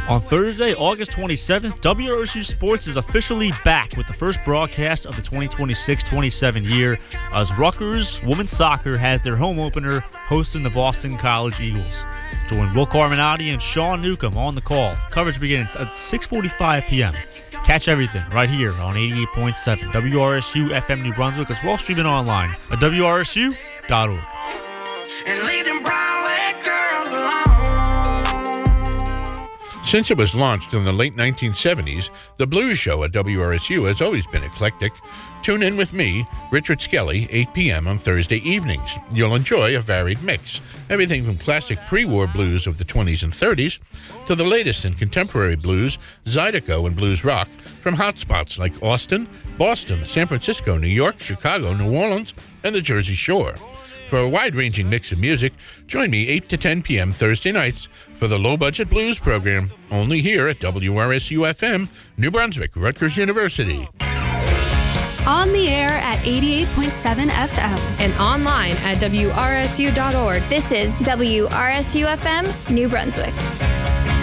On Thursday, August 27th, WRSU Sports is officially back with the first broadcast of the 2026-27 year as Rutgers Women's Soccer has their home opener hosting the Boston College Eagles. Join Will Carminati and Sean Newcomb on the call. Coverage begins at 6:45 p.m. Catch everything right here on 88.7 WRSU FM New Brunswick as well streaming online at WRSU.org. And lead them Broadway girls along. Since it was launched in the late 1970s, the Blues Show at WRSU has always been eclectic. Tune in with me, Richard Skelly, 8 p.m. on Thursday evenings. You'll enjoy a varied mix. Everything from classic pre-war blues of the 20s and 30s to the latest in contemporary blues, Zydeco, and blues rock from hotspots like Austin, Boston, San Francisco, New York, Chicago, New Orleans, and the Jersey Shore. For a wide-ranging mix of music, join me 8 to 10 p.m. Thursday nights for the Low Budget Blues program, only here at WRSU-FM, New Brunswick, Rutgers University. On the air at 88.7 FM. And online at WRSU.org. This is WRSU-FM, New Brunswick.